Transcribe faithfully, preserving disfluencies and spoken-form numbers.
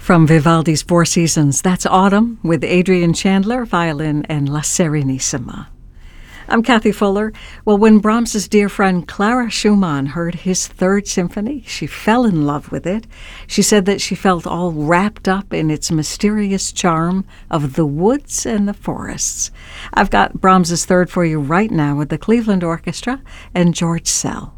From Vivaldi's Four Seasons, that's Autumn with Adrian Chandler, violin, and La Serenissima. I'm Kathy Fuller. Well, when Brahms's dear friend Clara Schumann heard his Third Symphony, she fell in love with it. She said that she felt all wrapped up in its mysterious charm of the woods and the forests. I've got Brahms's Third for you right now with the Cleveland Orchestra and George Szell.